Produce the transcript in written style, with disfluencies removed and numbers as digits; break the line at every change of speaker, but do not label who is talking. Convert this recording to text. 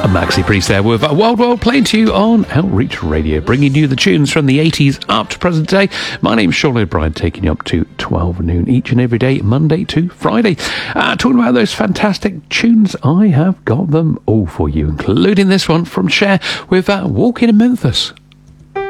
Maxi Priest there with Wild World playing to you on Outreach Radio, bringing you the tunes from the 80s up to present day. My name's Sean O'Brien, taking you up to 12 noon each and every day, Monday to Friday. Talking about those fantastic tunes, I have got them all for you, including this one from Cher with Walking in Memphis.